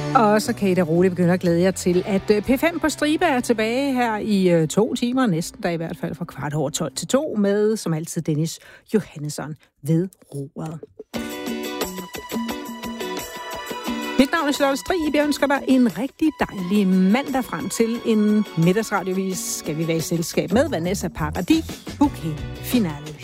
Og så kan I da roligt begynde at glæde jer til, at P5 på stribe er tilbage her i 2 timer, næsten da i hvert fald fra 11:15 til 2, med som altid Dennis Johannesson ved roret. Mit navn er Charlotte Strig. Jeg ønsker dig en rigtig dejlig mandag frem til en middagsradiovis. Skal vi være i selskab med Vanessa Paradis, Bouquet Finale.